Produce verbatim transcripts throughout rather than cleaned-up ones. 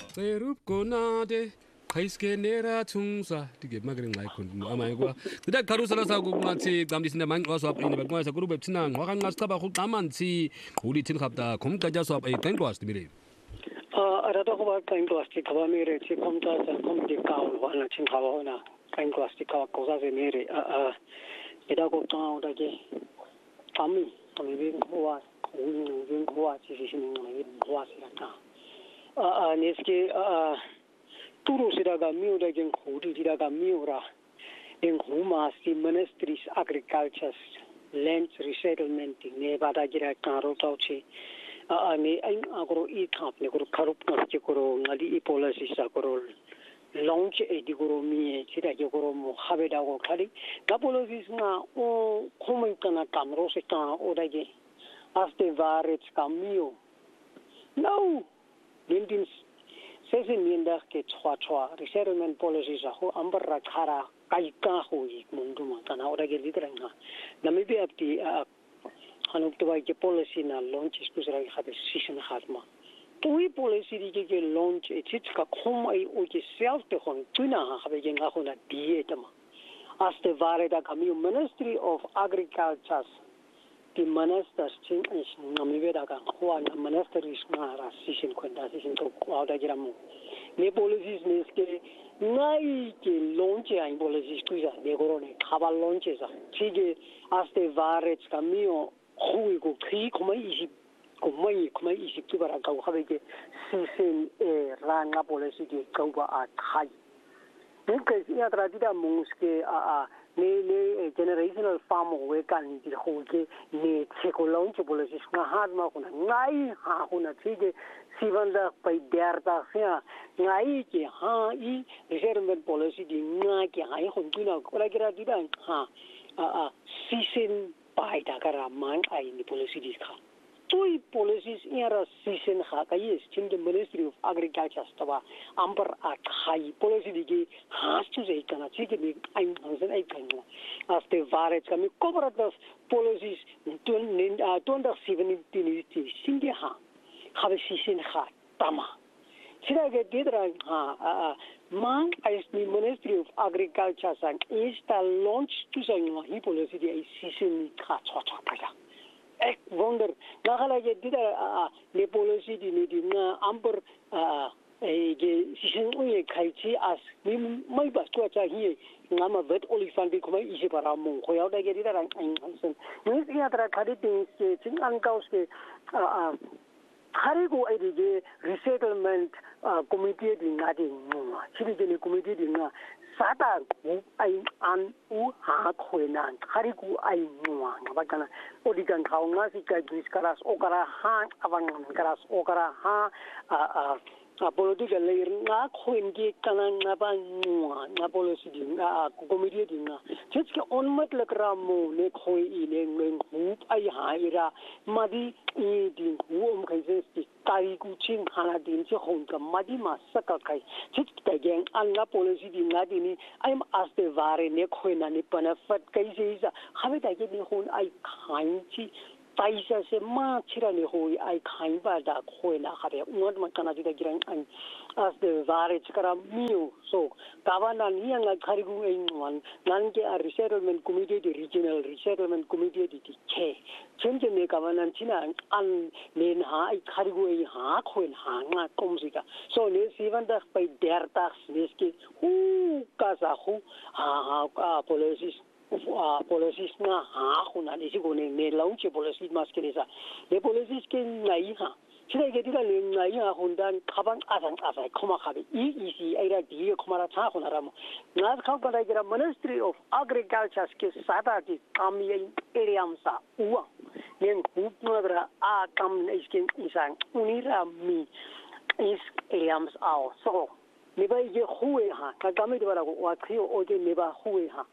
Serup konade. Kaiskenera tungsa tige magring ngai kun ama ngwa tidak karu sala sa ku ngati gamdi sinda mang waso ap ini bagwa sa group tinang wa kan ngasta ba khu tamanti uli tin khapta khum ka ja so ap ai kan kwas timire a ara to ba kan kwas ti khawa mere ti khum ta sa khum ti ka wa na chin khawa na kan kwas ti khawa ko sa se mere a a ida ko ta da ge fami fami bi ko wa ko ni ko wa ti si ni ngai ko wa sa ta a a neske a Turu siraga miura gen khudi siraga miura en humas the ministries agriculture land resettlement ne bada gira karo tauchi a ne ai agro I thap ne guru kharup na che guru ngali I policy sa guru launch e di guru mi chira ge guru mo habeda go khali ga policies na o khomai kana kamro se ka o da ge after varets kamio no nineteen Sesin minda ke chwa chwa resettlement policies ho ambara khara kai ka ho I mundu ma kana ora ge litranga namibi apti hanuk to ke policy na launch spusra khabe season khatma tui policy ri ke launch e chit ka khom ai o ke self te hon tuna ha khabe ge nga khona die tama as the vareda kami ministry of agriculture the ministers chin is namibe da ka khwa na ministry is na ra season kwenda season to kwa da gira mo ne policies ne ske ngai ke launch ai policies tuja de goro ne khaba launch sa chige as the varets kamio khui ko khi khomai isi khomai khomai isi tu bara ka khabe ke season e ranga policy ke ka ba a khai ne ke ya tra dida muske a a ne ne generational farm we kan di ho ke ne che ko launch policies na hat ma ko ngai ha ho na chige sivanda pai derta sia ngai ke ha I resettlement policy di nga ke hai hon tu na ko la kira di dan ha a a season pai da kara mang ai ni policy di kha tui policies era season kha ka yes chin the ministry of agriculture staba amper a khai policy di ke has tu sei kana chi ke ni ai hansen ai kan after varets kami cooperative policies twenty seventeen singe ha have season kha tama sira ge didra ha mang as the ministry of agriculture sang is the launch tu sang hi policy di season kha cha cha pa ek wonder nagala ge dida le policy di ni di na amper e ge season uye khai chi as ni mai ba to cha hi ngama vet olifant bi kuma ise para mo ko ya da ge dida ran ansen ni ya tra khadi tin se chin an kaus ke Harigo adige resettlement committee di ngadi ngwa chiri de committee di nga sata ai an u ha khoina harigo ai ngwa ngabakana odigan khaw nga si ka diskaras okara ha awang karas okara ha a political layer nga khoin ge kana nga ba ngwa nga policy di nga committee di nga chitke onmat lakra mo ne khoi I ne ngeng hu ai ha ira madi I di wom kai se kai ku chin khana din che hong ka madi ma saka kai chit ta gen an nga policy di nga di ni I'm as the vare ne khoi na ni pana fat kai se isa khabe ta ge ni hon ai khain chi taisa se ma chira ni hoi ai khain ba da khoi na khabe ngot ma kana di da giran an as the vare chikara mio so gavana ni nga khari gu ai wan nan ke a resettlement committee di regional resettlement committee di che chenje ne gavana china an len ha ai khari gu ai ha khoin ha nga kom sika so ne sivan da pai derta neske hu ka sa hu ha ha policies policies na ha khuna ni sigo ne ne launch policies mas ke sa le policies ke nai ha chira ge dira le nai ha hondan khabang asang asai khoma khabe E E C ai ra di khomara tha khona ram na khaw ka dai gira ministry of agriculture ke sada di kami aream sa uwa nen hupnadra a kam iskin isang unira mi is areams ao so ne ba ye huwe ha ka gami de bara wa khio o de ne ba huwe ha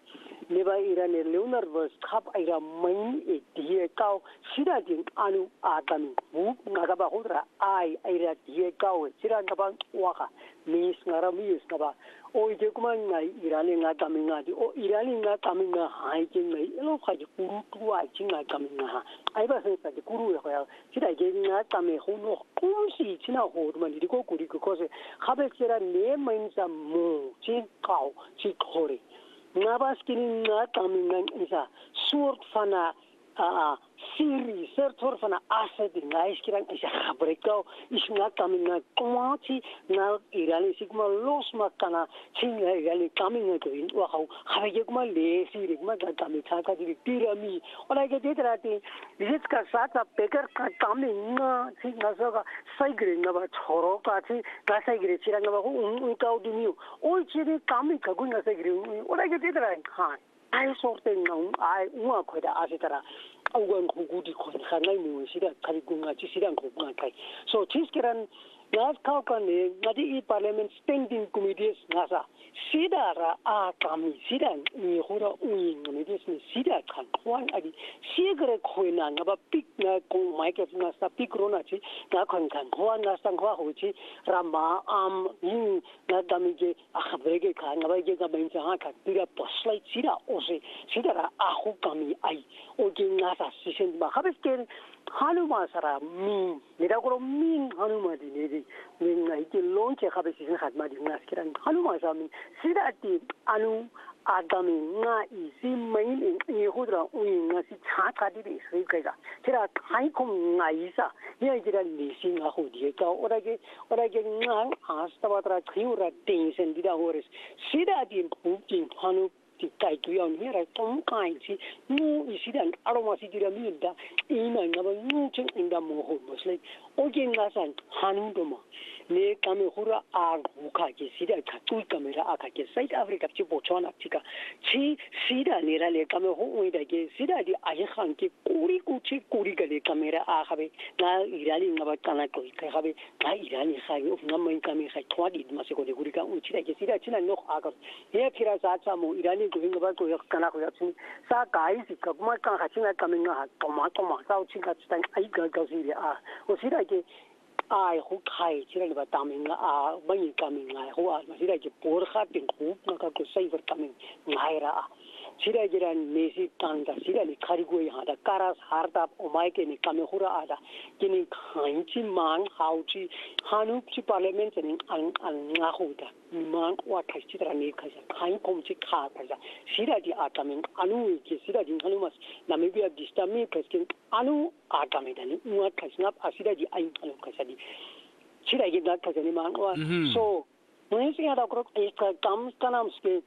neba irane leonard was khap ira main e die kau sida din anu atami bu ngaba hudra ai ira die kau sida ngaba waka mis ngara mis ngaba o ije kuma ngai irane nga kami nga di o irane nga kami nga hai jing ngai elo kha ji kuru tuwa jing nga kami nga ha ai ba sen sa di kuru ya ya sida je nga kami ho no kumsi china ho ma ni ko kuri ko se khabe sira ne main sa mo chi kau chi khore ngabas kini nga kami nga isa soort van 'n uh, series soort van 'n asset nga is kirang isa khabreko is nga kami nga komati nga irani sigma los makana chinga irani kami nga kuin wa khaw khaye kuma le siri kuma ga kami tha ka di pirami ola ke detrati this ka sata peker ka kami nga si nga so sai gre nga ba choro ka chi ga sai gre chira nga ba u ka u diniu oi chiri kami ka gu nga sai gre ola ke detrati ha ai sorte nga ai u ko da asitara augan kugudi kon khanai ni sida khari gunga chi sida gunga kai so chiskiran nas kau kan ne ngadi parliament standing committees ngasa sida ra a kami sida ni hora ui committees ni sida khan kwan adi sigre khoina ngaba pik na ko maike na sa pik rona chi na khan khan kwan na sang khwa ho chi rama am ni na dami je a khabrege kha ngaba je ga ben cha kha tira poslai sida ose sida ra a khu kami ai o je ngasa sisen ba khabeske hanuma sara mi miragoro mi hanuma di ne ni ngai ti lonche khabe sisen khatma di ngas kiran hanuma sa mi sida ti anu agami nga i si main in hudra ui nga si cha cha di de sai kai ga tira khai khom ngai sa ye jira ni si nga ho di ka ora ge ora ge nga asta batra khiura tension di da hores sida ti pukin hanu ti kai tu yon hera tom kai chi nu isidan aroma si dira mi da ina nga ba nu chen inda mo ho mosle o ge nga san hanu do ma ne kame hura a buka ke sida ka tu kamera aka ke South Africa chi Botswana tika chi sida ne ra le kame ho ui da ke sida di a khan ke kuri ku chi kuri ga le kamera a khabe na irani nga ba kana ko ka khabe na irani kha yo na mai kame kha twadi ma se ko de kuri ka u chi da ke sida china no aga ye phira sa cha mo irani ko hinga ba ko kana ko ya chi sa kai si ka ma ka kha china kame nga to ma to ma sa chi ka chi ai ga ga si a o sida ke ai khu khai chira ba taminga a bani kaminga ho a sira ke por kha tin khu na ka ko sai ver kamin ngaira a sira jira nesi tanda sira li khari go ya da karas harda o mai ke ni kame hura ada kini khain chi man hau chi hanu chi parliament ni an an nga ho da man wa thai chi tra ni kha khain kom chi kha kha sira di atamin anu ke sira din hanu mas na me bi distami kaskin anu atami da ni wa khasnap asira di ain anu khasadi sira gi da khasani man wa so when you ada kro ka kam kanam ske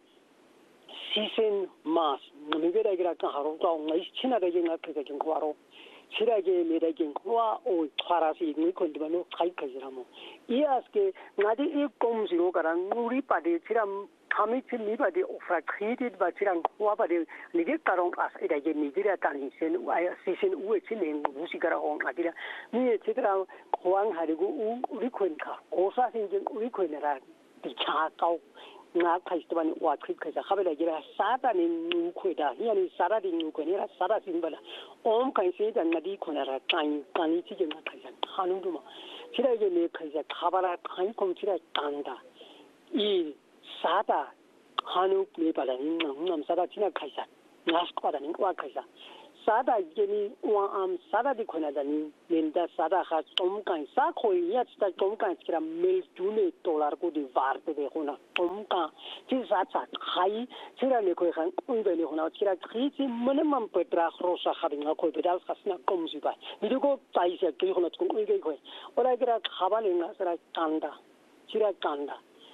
season mas namibera gira ka haro ta ngai china da jinga ka ka jing kwaro sira ge me da jing kwa o tharasi ni kon de no khai ka jira mo ias ke ngadi e kom zero karang nguri pa de chiram thami chi ni ba de ofra created ba chirang kwa ba de ni ge karong as ida ge ni gira ta ni sen u ai season u chi len u si kara ong adira ni chitra kwang ha de gu u ri khon kha ko sa sin jing u ri khon ra ti cha kau nga kaistban wa khit khaja khabela gira sata ni nu khoida yani sara di nu ko ni ra sara simbala om kai se dan nadi khona ra kan kan chi ge na khaja hanu duma chira ge ne khaja khabara khai kom chira tanda i sata hanu ne bala ni nam nam sara china khaja nas ko da ni wa khaja sada ge ni wa am sara di khona da ni lenda sada kha om kai sa khoi ya sta om kai chira mil june dollar ko di var te de khona om ka chi sa cha khai chira le khoi khan un de le khona chira khi chi minimum petra khrosa khabinga khoi pedal khasna kom si ba ni ko tai se ke khona ko un ge khoi ora gira khaba le nga sara kanda chira kanda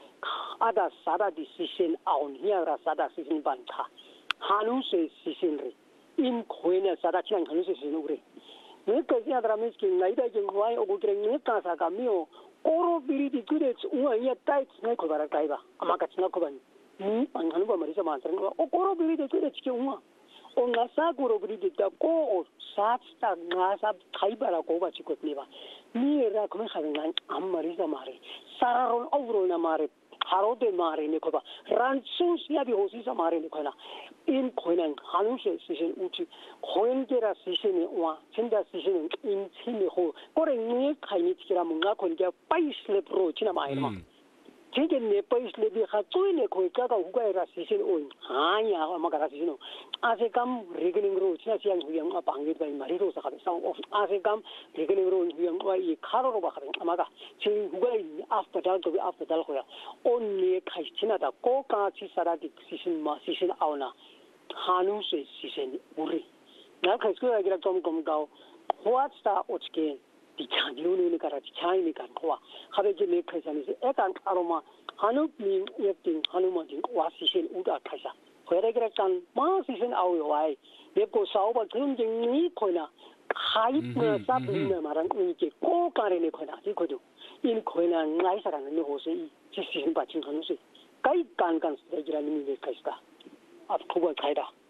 ada sada decision aun here ra sada decision ban tha hanu se decision re in khoina sada chang hanu se decision ure ne ka ji adra mis ki ngai da jeng wai o gre ne ka sa ka mio oro biri di kure u ya tai ne ko bara kai ba ama ka chna ko ban ni an hanu ba mari sa ma tren o oro biri di kure chi u o nga sa goro biri di ta ko o sa sta nga sa kai bara ko ba chi ko ne ba ni ra ko me kha ngai am mari sa mare sara ron ovro na mare 하루도 말이네 거봐 란순 시합이 호시사 말이네 거나 인 거는 한우세 시신 우치 고연계라 시신이 와 진짜 시신은 인 힘이 호 꼬랭이 카이니 티라 뭔가 건게 빠이슬레프로 지나 마이마 제게 내 빠이슬레비 하초이네 거기가 우가이라 시신 온 아니야 아마가라 시신 아세감 레그닝으로 지나 시양 후양 아 방게다 말이로 사가서 상 아세감 레그닝으로 후양 와이 카로로 바가는 아마가 제 우가이 after that to after that 거야 온니 카이치나다 꼬까치 사라디 시신 마 시신 아우나 한우세 시신 우리 나 그래서 얘기를 좀 검가오 호아스타 어떻게 디차니오는 가라 디차이니까 거와 하베지 메카사니스 에간 아로마 한우민 예팅 한우마진 와시신 우다 카사 거래그랬단 마시신 아우요와이 내고 사오바 등등이 거나 하이트 사비나 말한 이게 꼬까리네 거나 이거도 인 거나 나이사라는 호세 지시신 받친 한우세 까이 깐깐 스테이지라는 의미가 있다 앞으로 가이다